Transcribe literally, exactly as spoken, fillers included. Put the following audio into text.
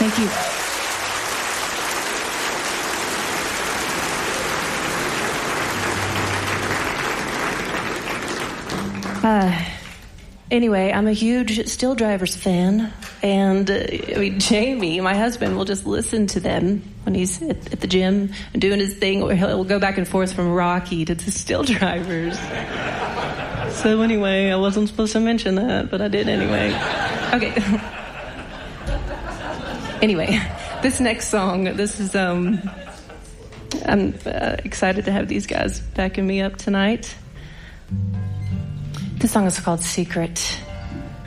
Thank you. Uh, anyway, I'm a huge Still Drivers fan, and uh, I mean, Jamie, my husband, will just listen to them when he's at, at the gym and doing his thing, where he'll, he'll go back and forth from Rocky to the Still Drivers. So anyway, I wasn't supposed to mention that, but I did anyway. Okay. Anyway, this next song, this is, um, I'm uh, excited to have these guys backing me up tonight. This song is called Secret.